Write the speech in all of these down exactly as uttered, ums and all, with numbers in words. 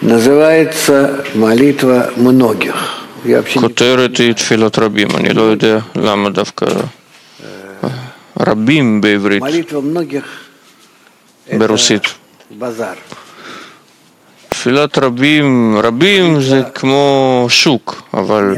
называется молитва многих. כותרת היא תפילת רבים. אני לא יודע למה דווקא רבים בעברית, ברוסית. תפילת רבים, רבים זה כמו שוק, אבל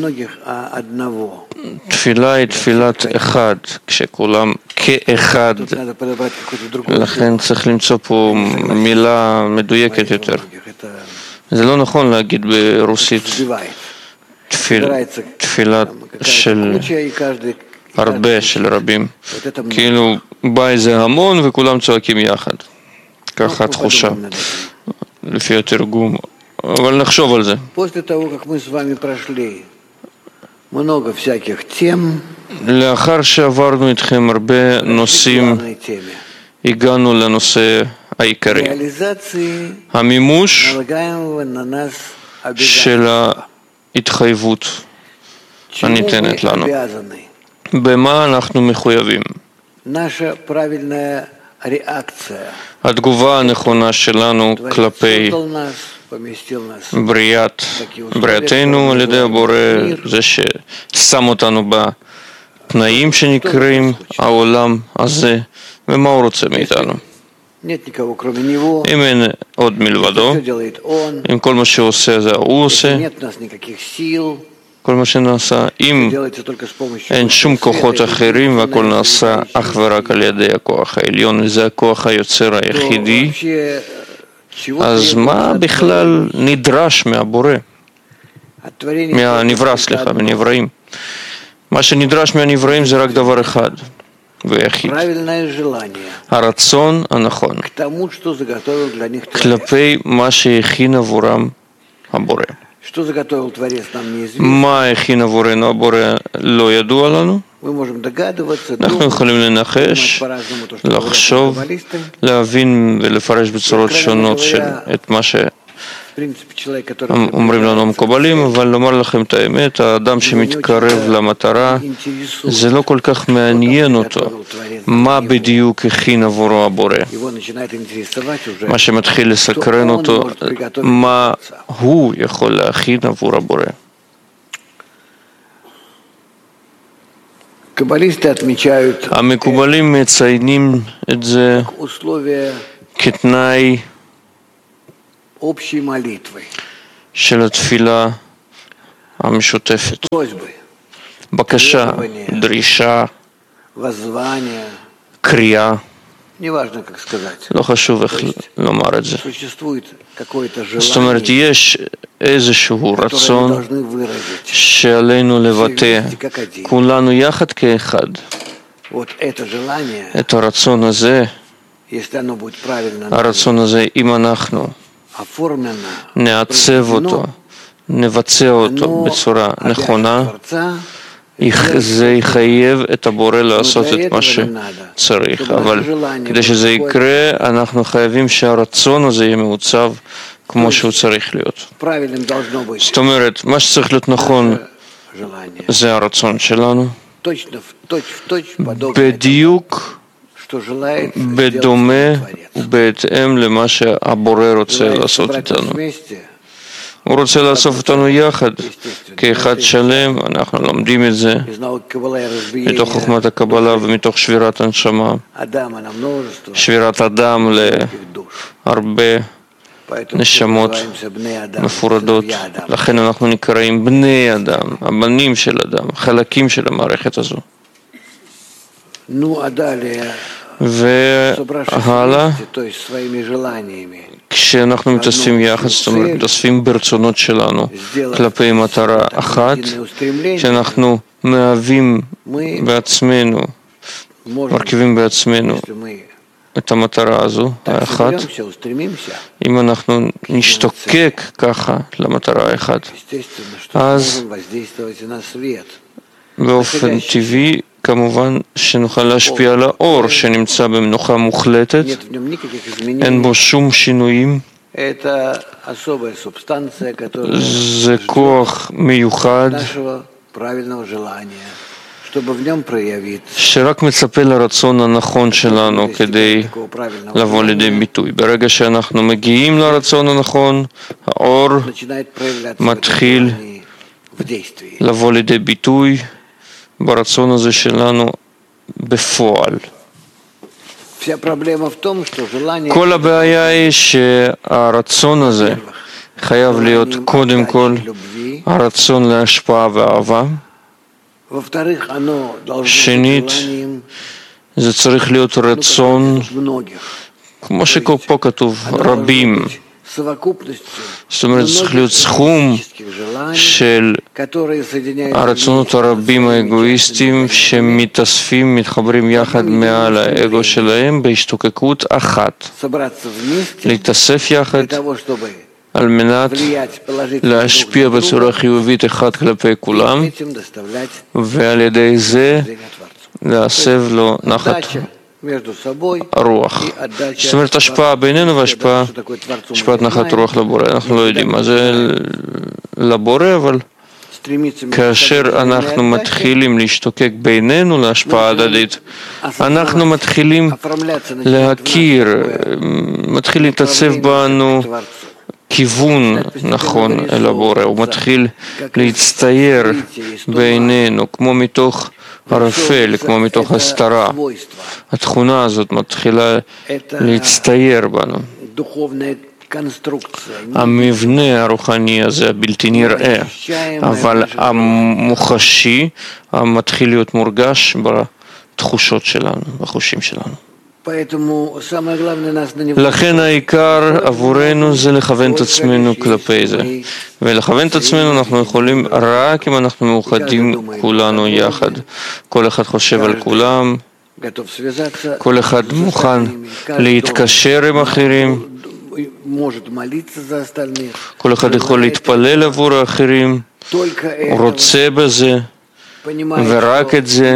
תפילה היא תפילת אחד, כשכולם כאחד. לכן צריך למצוא פה מילה מדויקת יותר. זה לא נכון להגיד ברוסית תפיל, תפילה של הרבה, של רבים. כאילו בא איזה המון וכולם צועקים יחד. ככה התחושה, לפי התרגום. אבל נחשוב על זה. לאחר שעברנו איתכם הרבה נושאים, הגענו לנושא העיקרי. המימוש של ההתחייבות הניתנת לנו. במה אנחנו מחויבים? התגובה הנכונה שלנו כלפי בריאת, בריאתנו על ידי הבורא, זה ששם אותנו בתנאים שנקראים העולם הזה, ומה הוא רוצה מאיתנו. אם אין עוד מלבדו, אם כל מה שהוא עושה זה הוא עושה, כל מה שנעשה, אם אין שום כוחות אחרים והכל נעשה אך ורק על ידי הכוח העליון, וזה הכוח היוצר היחידי, אז מה בכלל נדרש מהבורא? מהנברא, סליחה, מנבראים. מה שנדרש מהנבראים זה רק דבר אחד ויחיד. הרצון הנכון כלפי מה שהכין עבורם הבורא. מה הכין עבורנו הבורא לא ידוע לנו. אנחנו יכולים לנחש, לחשוב, להבין ולפרש בצורות שונות את מה שאומרים לנו המקובלים, אבל לומר לכם את האמת, האדם שמתקרב למטרה, זה לא כל כך מעניין אותו מה בדיוק הכין עבורו הבורא. מה שמתחיל לסקרן אותו, מה הוא יכול להכין עבור הבורא. המקובלים מציינים את זה כתנאי של התפילה המשותפת. בקשה, דרישה, קריאה, לא חשוב איך לומר את זה. זאת אומרת, יש איזשהו רצון שעלינו לבטא, כולנו יחד כאחד. את הרצון הזה, הרצון הזה, אם אנחנו נעצב אותו, נבצע אותו בצורה נכונה, זה יחייב את הבורא לעשות את מה שצריך. אבל כדי שזה יקרה, אנחנו חייבים שהרצון הזה יהיה מעוצב כמו שהוא צריך להיות. זאת אומרת, מה שצריך להיות נכון זה הרצון שלנו, בדיוק בדומה ובהתאם למה שהבורא רוצה לעשות איתנו. הוא רוצה לאסוף אותנו יחד, כאחד שלם. אנחנו לומדים את זה מתוך חוכמת הקבלה ומתוך שבירת הנשמה, שבירת אדם להרבה נשמות מפורדות. לכן אנחנו נקראים בני אדם, הבנים של אדם, חלקים של המערכת הזו. והלאה, כשאנחנו מתאספים יחד, זאת אומרת, מתאספים ברצונות שלנו כלפי מטרה אחת, שאנחנו מהווים בעצמנו, מרכיבים בעצמנו את המטרה הזו, האחת. אם אנחנו נשתוקק ככה למטרה האחת, אז באופן טבעי, כמובן שנוכל להשפיע על האור שנמצא במנוחה מוחלטת, אין בו שום שינויים, זה כוח מיוחד שרק מצפה לרצון הנכון שלנו כדי לבוא לידי ביטוי. ברגע שאנחנו מגיעים לרצון הנכון, האור מתחיל לבוא לידי ביטוי ברצון הזה שלנו בפועל. כל הבעיה היא שהרצון הזה חייב להיות קודם כל הרצון להשפעה ואהבה. שנית, זה צריך להיות רצון, כמו שפה כתוב, רבים. זאת אומרת, צריך להיות סכום של הרצונות הרבים האגואיסטיים שמתאספים, מתחברים יחד מעל האגו שלהם בהשתוקקות אחת. להתאסף יחד על מנת להשפיע בצורה חיובית אחד כלפי כולם, ועל ידי זה להסב לו נחת הרוח. זאת אומרת, השפעה בינינו והשפעה, השפעת נחת רוח לבורא. אנחנו לא יודעים מה זה לבורא, אבל כאשר אנחנו מתחילים להשתוקק בינינו להשפעה הדדית, אנחנו מתחילים להכיר, מתחיל להתעצב בנו כיוון נכון אל הבורא. הוא מתחיל להצטייר בינינו כמו מתוך ערפל, כמו מתוך הסתרה. התכונה הזאת מתחילה להצטייר בנו. המבנה הרוחני הזה, הבלתי נראה, אבל המוחשי, מתחיל להיות מורגש בתחושות שלנו, בחושים שלנו. לכן העיקר עבורנו זה לכוון את עצמנו כלפי זה. ולכוון את עצמנו אנחנו יכולים רק אם אנחנו מאוחדים כולנו יחד. כל אחד חושב על כולם, כל אחד מוכן להתקשר עם אחרים, כל אחד יכול להתפלל עבור האחרים, הוא רוצה בזה, ורק את זה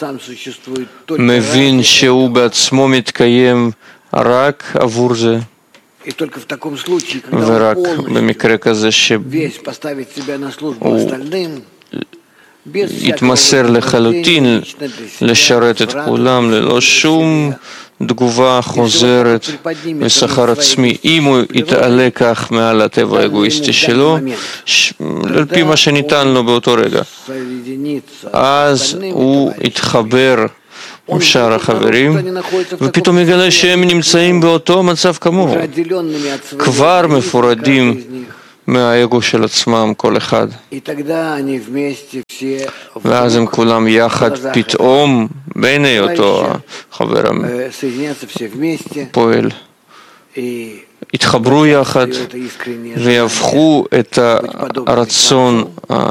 מבין שהוא בעצמו מתקיים רק עבור זה. ורק במקרה כזה שהוא יתמסר לחלוטין לשרת את כולם ללא שום תגובה חוזרת ושכר עצמי. אם הוא יתעלה כך מעל הטבע האגואיסטי שלו, על פי מה שניתן לו באותו רגע, אז הוא יתחבר עם שאר החברים, ופתאום יגלה שהם נמצאים באותו מצב כמוהו, כבר מפורדים מהאגו של עצמם כל אחד. ואז הם כולם יחד פתאום בעיני אותו החבר הפועל יתחברו יחד ויהפכו את הרצון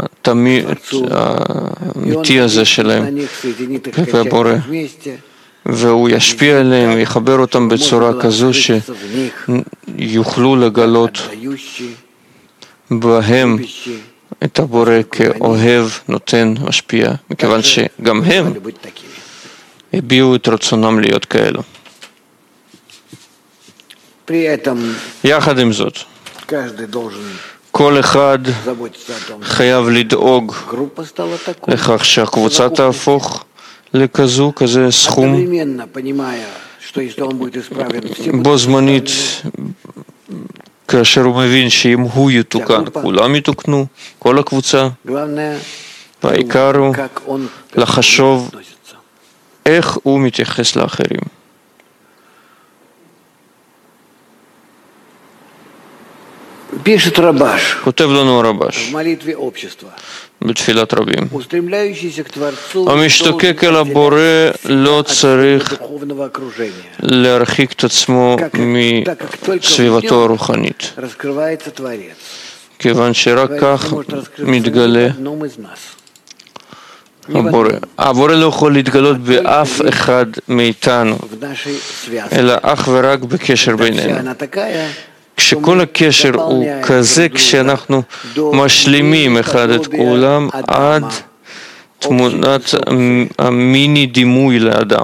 האמיתי הזה שלהם כלפי הבורא, והוא ישפיע עליהם ויחבר אותם בצורה כזו שיוכלו לגלות בהם את הבורא כאוהב, נותן, משפיע, מכיוון שגם הם הביעו את רצונם להיות כאלו. יחד עם זאת, כל אחד חייב לדאוג לכך שהקבוצה תהפוך לכזו, כזה סכום, בו זמנית, כאשר הוא מבין שאם הוא יתוקן, כולם יתוקנו, כל הקבוצה, והעיקר הוא לחשוב איך הוא מתייחס לאחרים. כותב לנו הרבש בתפילת רבים, המשתוקק אל הבורא לא צריך להרחיק את עצמו מסביבתו הרוחנית, כיוון שרק כך מתגלה הבורא. הבורא לא יכול להתגלות באף אחד מאיתנו, אלא אך ורק בקשר בינינו. כשכל הקשר הוא כזה, כשאנחנו משלימים אחד את כולם עד תמונת המיני דימוי לאדם.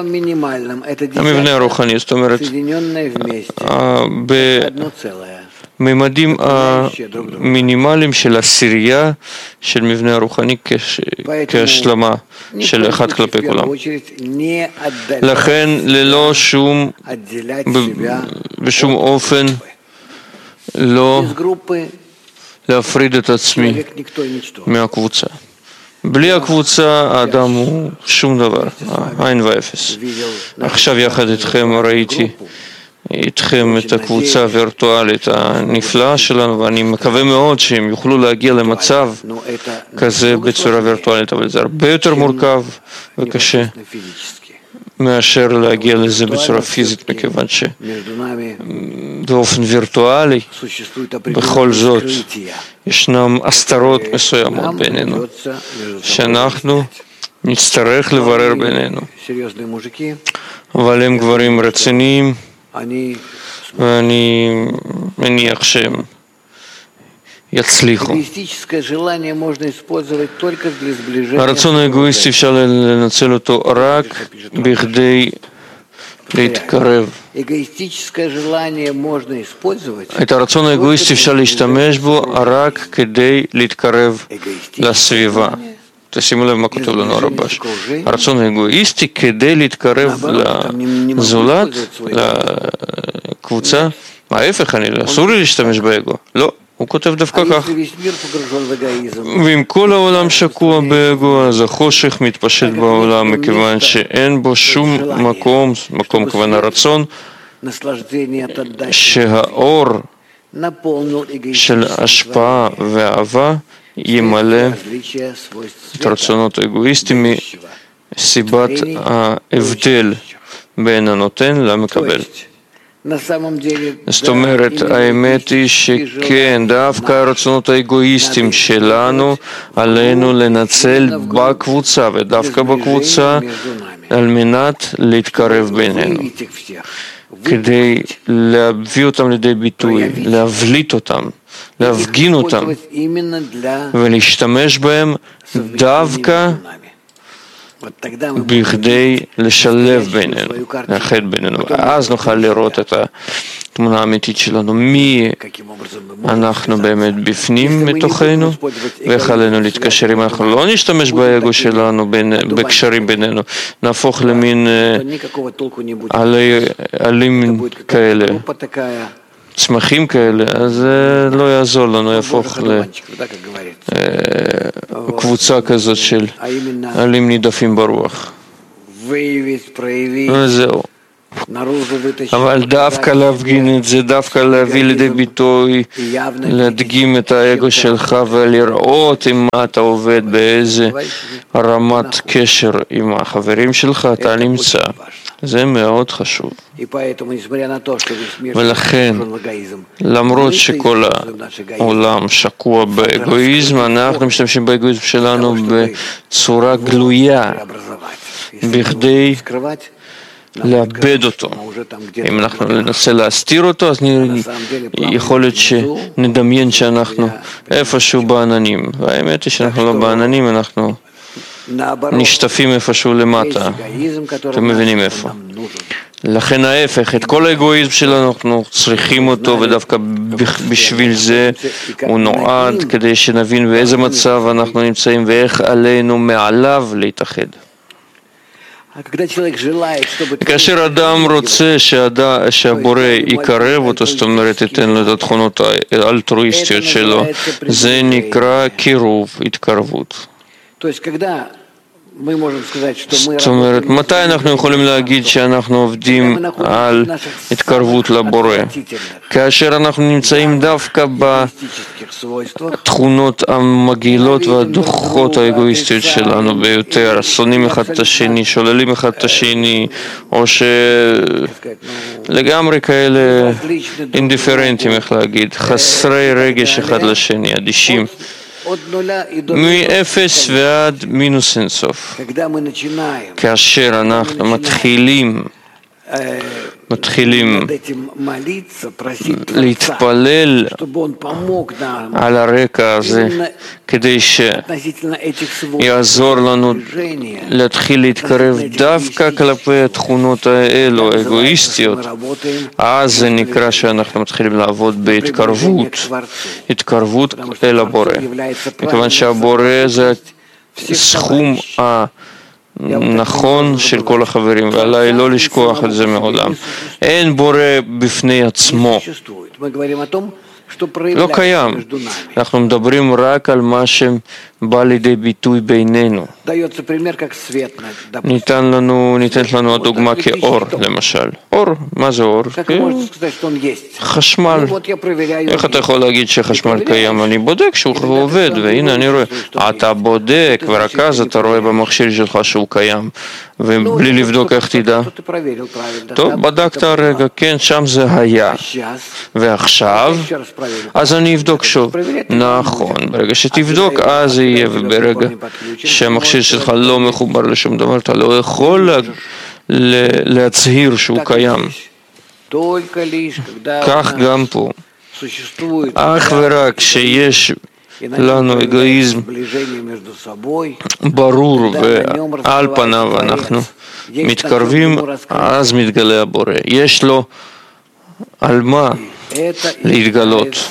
המבנה הרוחני, זאת אומרת, ממדים המינימליים של עשירייה של מבנה הרוחני כהשלמה של אחד כלפי כולם. לכן ללא שום, בשום אופן לא להפריד את עצמי מהקבוצה. בלי הקבוצה האדם הוא שום דבר, אין ואפס. עכשיו יחד איתכם ראיתי איתכם את הקבוצה הווירטואלית הנפלאה שלנו, ואני מקווה מאוד שהם יוכלו להגיע למצב כזה בצורה וירטואלית, אבל זה הרבה יותר מורכב וקשה מאשר להגיע לזה בצורה פיזית, מכיוון שבאופן וירטואלי בכל זאת ישנם הסתרות מסוימות בינינו שאנחנו נצטרך לברר בינינו, אבל הם גברים רציניים ואני מניח שהם יצליחו. הרצון האגואיסטי אפשר לנצל אותו רק בכדי להתקרב. את הרצון האגואיסטי אפשר להשתמש בו רק כדי להתקרב לסביבה. תשימו לב מה כותב לנו הרבש. הרצון האגואיסטי כדי להתקרב לזולת, לקבוצה, ההפך, אסור לי להשתמש באגו. לא, הוא כותב דווקא כך. ואם כל העולם שקוע באגו, אז החושך מתפשט בעולם, מכיוון שאין בו שום מקום, מקום כוון הרצון, שהאור של השפעה ואהבה ימלא את הרצונות האגואיסטיים מסיבת ההבדל בין הנותן למקבל. זאת אומרת, האמת היא שכן, דווקא הרצונות האגואיסטיים שלנו עלינו לנצל בקבוצה, ודווקא בקבוצה על מנת להתקרב בינינו, כדי להביא אותם לידי ביטוי, להבליט אותם, להפגין אותם ולהשתמש בהם דווקא בכדי לשלב בינינו, לאחד בינינו. אז נוכל לראות את התמונה האמיתית שלנו, מי אנחנו באמת בפנים מתוכנו ואיך עלינו להתקשר. אם אנחנו לא נשתמש באגו שלנו, בקשרים בינינו, נהפוך למין עלים כאלה, צמחים כאלה, אז זה לא יעזור לנו, יהפוך לקבוצה כזאת של עלים נידפים ברוח. וזהו. אבל דווקא להפגין את זה, דווקא להביא לידי ביטוי, להדגים את האגו שלך ולראות עם מה אתה עובד, באיזה רמת קשר עם החברים שלך אתה נמצא. זה מאוד חשוב. ולכן, למרות שכל העולם שקוע באגואיזם, אנחנו משתמשים באגואיזם שלנו בצורה גלויה, בכדי לאבד אותו. אם אנחנו ננסה להסתיר אותו, אז יכול להיות שנדמיין שאנחנו איפשהו בעננים. והאמת היא שאנחנו לא בעננים, אנחנו נשטפים איפשהו למטה. אתם מבינים איפה. לכן ההפך, את כל האגואיזם שלנו אנחנו צריכים אותו, ודווקא בשביל זה הוא נועד, כדי שנבין באיזה מצב אנחנו נמצאים ואיך עלינו מעליו להתאחד. כאשר אדם רוצה שהבורא יקרב אותו, זאת אומרת, ייתן לו את התכונות האלטרואיסטיות שלו, זה נקרא קירוב, התקרבות. זאת אומרת, מתי אנחנו יכולים להגיד שאנחנו עובדים על התקרבות לבורא? כאשר אנחנו נמצאים דווקא בתכונות המגעילות והדוחות האגואיסטיות שלנו ביותר, שונאים אחד את השני, שוללים אחד את השני, או שלגמרי כאלה אינדיפרנטים, איך להגיד, חסרי רגש אחד לשני, אדישים. מאפס ועד מינוס אינסוף. כאשר אנחנו מתחילים מתחילים להתפלל על הרקע הזה כדי שיעזור לנו להתחיל להתקרב דווקא כלפי התכונות האלו, האגואיסטיות, אז זה נקרא שאנחנו מתחילים לעבוד בהתקרבות, התקרבות אל הבורא. מכיוון שהבורא זה סכום הנכון של כל החברים, ועליי לא לשכוח את זה מעולם. אין בורא בפני עצמו, לא קיים. אנחנו מדברים רק על מה שבא לידי ביטוי בינינו. ניתן לנו, ניתנת לנו הדוגמה כאור, למשל. אור, מה זה אור? חשמל. איך אתה יכול להגיד שחשמל קיים? אני בודק שהוא עובד, והנה אני רואה. אתה בודק, ורק אז אתה רואה במכשיר שלך שהוא קיים, ובלי לבדוק איך תדע. טוב, בדקת רגע, כן, שם זה היה. ועכשיו, אז אני אבדוק שוב. נכון, ברגע שתבדוק, אז זה יהיה, וברגע שהמכשיר שלך לא מחובר לשום דבר, אתה לא יכול להצהיר שהוא קיים. כך גם פה. אך ורק שיש לנו אגואיזם ברור ועל פניו אנחנו מתקרבים, אז מתגלה הבורא. יש לו על מה להתגלות.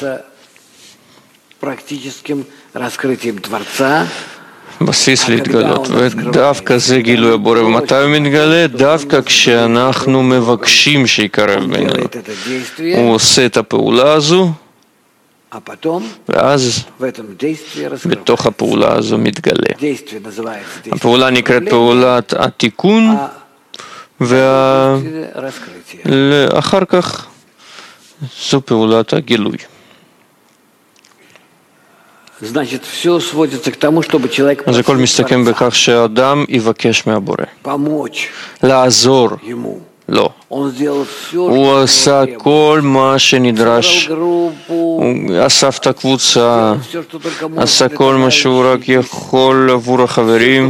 בסיס להתגלות, ודווקא זה גילוי הבורא. ומתי הוא מתגלה? דווקא כשאנחנו מבקשים שיקרב בינינו. הוא עושה את הפעולה הזו, ואז בתוך הפעולה הזו מתגלה. הפעולה נקראת פעולת התיקון, ואחר כך זו פעולת הגילוי. אז הכל מסתכם בכך שהאדם יבקש מהבורא לעזור לו. הוא עשה כל מה שנדרש, הוא אסף את הקבוצה, עשה כל מה שהוא רק יכול עבור החברים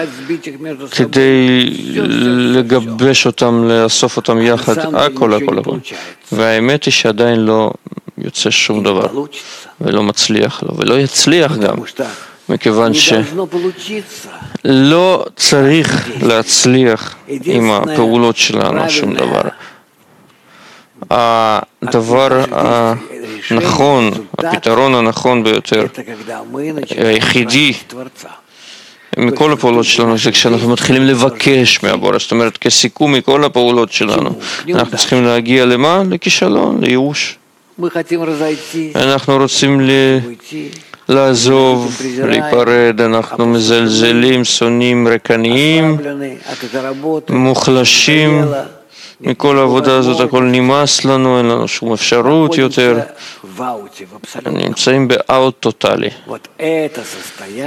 כדי לגבש אותם, לאסוף אותם יחד, הכל הכל הכל. והאמת היא שעדיין לא יוצא שום דבר, ולא מצליח לו, ולא יצליח גם, מכיוון שלא צריך להצליח עם הפעולות שלנו שום דבר. הדבר הנכון, הפתרון הנכון ביותר, היחידי מכל הפעולות שלנו, זה כשאנחנו מתחילים לבקש מהבורא, זאת אומרת, כסיכום מכל הפעולות שלנו, אנחנו צריכים להגיע למה? לכישלון, לייאוש. אנחנו רוצים לעזוב, להיפרד, אנחנו מזלזלים, שונאים, רקניים, מוחלשים, מכל העבודה הזאת הכל נמאס לנו, אין לנו שום אפשרות יותר, נמצאים באאוט טוטלי.